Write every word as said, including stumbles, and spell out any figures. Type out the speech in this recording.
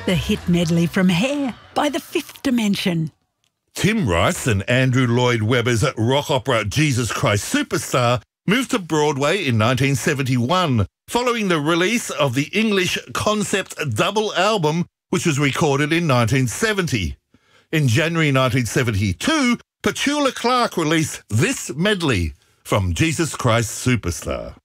The hit medley from Hair by The Fifth Dimension. Tim Rice and Andrew Lloyd Webber's rock opera Jesus Christ Superstar moved to Broadway in nineteen seventy-one, following the release of the English concept double album, which was recorded in nineteen seventy. In January nineteen seventy-two, Petula Clark released this medley from Jesus Christ Superstar.